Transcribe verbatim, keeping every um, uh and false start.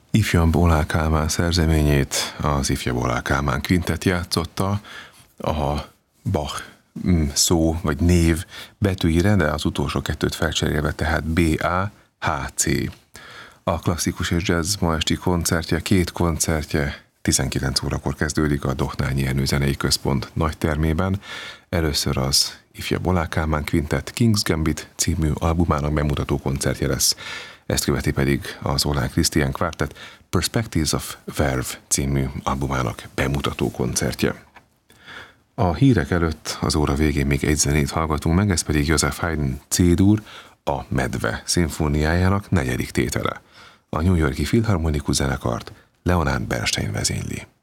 Ifjabb Oláh Kálmán szerzeményét az Ifjabb Oláh Kálmán Quintet játszotta, a Bach szó vagy név betűire, de az utolsó kettőt felcserélve, tehát B A H C. A klasszikus és jazz ma esti koncertje, két koncertje tizenkilenc órakor kezdődik a Dohnányi Ernő Zenei Központ nagytermében. Először az Ifjabb Oláh Kálmán Quintet King's Gambit című albumának bemutató koncertje lesz. Ezt követi pedig az Oláh Krisztián Quartet Perspectives of Verve című albumának bemutató koncertje. A hírek előtt az óra végén még egy zenét hallgatunk meg, ez pedig Joseph Haydn C-dur, a Medve szimfóniájának negyedik tétele. A New York-i Filharmonikus Zenekart Leonard Bernstein vezényli.